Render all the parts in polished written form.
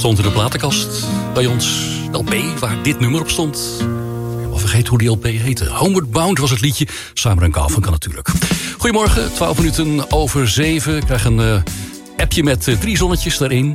stond in de platenkast bij ons de LP waar dit nummer op stond. Ik vergeet hoe die LP heette. Homeward Bound was het liedje. Simon & Garfunkel natuurlijk. Goedemorgen, 12 minuten over 7. Ik krijg een appje met 3 zonnetjes daarin.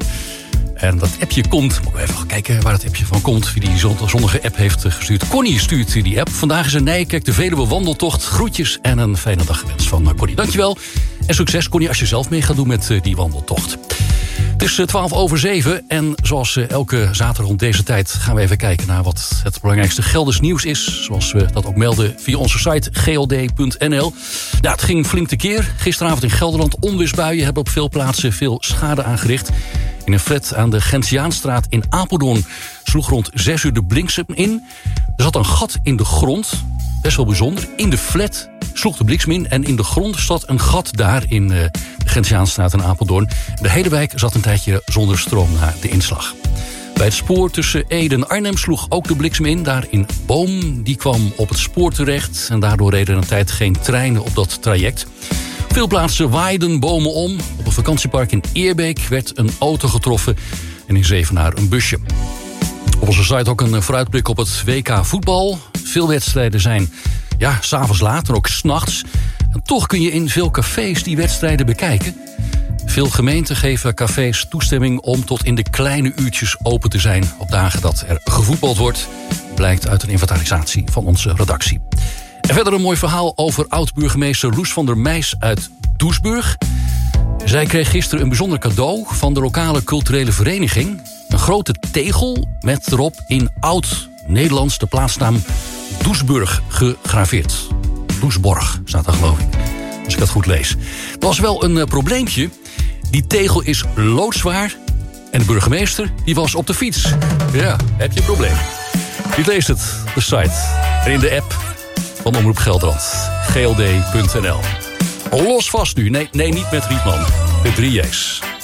En dat appje komt, moet ik even kijken waar het appje van komt. Wie die zonnige app heeft gestuurd. Connie stuurt die app. Vandaag is een Nijkerk de Veluwe wandeltocht. Groetjes en een fijne dag gewenst van Connie. Dankjewel. En succes Connie als je zelf mee gaat doen met die wandeltocht. Het is 12 over 7 en zoals elke zaterdag rond deze tijd gaan we even kijken naar wat het belangrijkste Gelders nieuws is. Zoals we dat ook melden via onze site gld.nl. Ja, het ging flink tekeer. Gisteravond in Gelderland onweersbuien hebben op veel plaatsen veel schade aangericht. In een flat aan de Gentiaanstraat in Apeldoorn sloeg rond 6 uur de bliksem in. Er zat een gat in de grond, best wel bijzonder. In de flat sloeg de bliksem in en in de grond zat een gat daar in de Gentiaanstraat in Apeldoorn. De hele wijk zat een tijdje zonder stroom na de inslag. Bij het spoor tussen Ede en Arnhem sloeg ook de bliksem in. Daar in Boom, die kwam op het spoor terecht en daardoor reden een tijd geen treinen op dat traject. Op veel plaatsen waaiden bomen om. Op een vakantiepark in Eerbeek werd een auto getroffen en in Zevenaar een busje. Op onze site ook een vooruitblik op het WK voetbal. Veel wedstrijden zijn 's avonds laat en ook 's nachts. En toch kun je in veel cafés die wedstrijden bekijken. Veel gemeenten geven cafés toestemming om tot in de kleine uurtjes open te zijn op dagen dat er gevoetbald wordt. Blijkt uit een inventarisatie van onze redactie. En verder een mooi verhaal over oud-burgemeester Loes van der Meijs uit Doesburg. Zij kreeg gisteren een bijzonder cadeau van de lokale culturele vereniging. Een grote tegel met erop in oud-Nederlands de plaatsnaam Doesburg gegraveerd. Doesborg staat daar geloof ik, als ik dat goed lees. Er was wel een probleempje. Die tegel is loodzwaar en de burgemeester die was op de fiets. Ja, heb je een probleem. Je leest het op de site en in de app van Omroep Gelderland. gld.nl. Los vast nu. Nee, niet met Rietman. Met 3 J's.